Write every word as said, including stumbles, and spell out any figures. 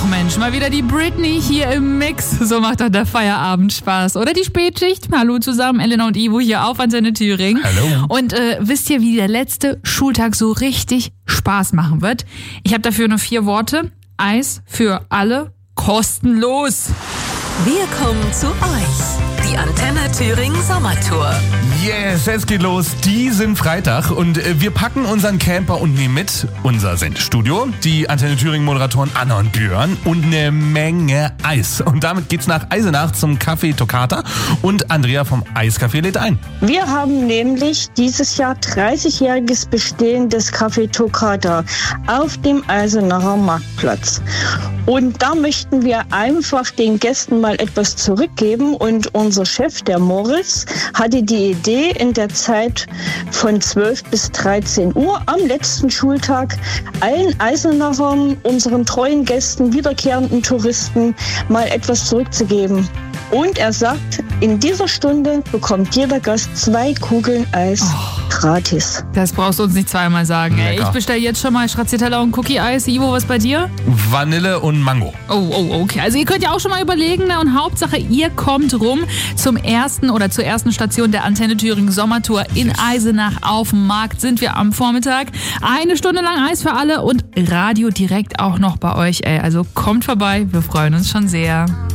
Mensch, mal wieder die Britney hier im Mix. So macht doch der Feierabend Spaß. Oder die Spätschicht. Hallo zusammen, Elena und Ivo hier auf Antenne Thüringen. Hallo. Und äh, wisst ihr, wie der letzte Schultag so richtig Spaß machen wird? Ich habe dafür nur vier Worte. Eis für alle, kostenlos. Wir kommen zu euch. Die Antenne Thüringen Sommertour. Yes, es geht los diesen Freitag und äh, wir packen unseren Camper und nehmen mit unser Sendestudio, die Antenne Thüringen Moderatoren Anna und Björn und eine Menge Eis. Und damit geht's nach Eisenach zum Café Toccata und Andrea vom Eiscafé lädt ein. Wir haben nämlich dieses Jahr dreißigjähriges Bestehen des Café Toccata auf dem Eisenacher Marktplatz. Und da möchten wir einfach den Gästen mal etwas zurückgeben und unser Chef, der Moritz, hatte die Idee, in der Zeit von zwölf bis dreizehn Uhr am letzten Schultag allen Eisenachern, unseren treuen Gästen, wiederkehrenden Touristen mal etwas zurückzugeben. Und er sagt, in dieser Stunde bekommt jeder Gast zwei Kugeln Eis oh, gratis. Das brauchst du uns nicht zweimal sagen. Ey. Ich bestelle jetzt schon mal Stracciatella und Cookie-Eis. Ivo, was bei dir? Vanille und Mango. Oh, oh, okay. Also ihr könnt ja auch schon mal überlegen, ne? Und Hauptsache, ihr kommt rum zum ersten oder zur ersten Station der Antenne Thüringen Sommertour in Eisenach auf dem Markt. Sind wir am Vormittag. Eine Stunde lang Eis für alle und Radio direkt auch noch bei euch. Ey. Also kommt vorbei, wir freuen uns schon sehr.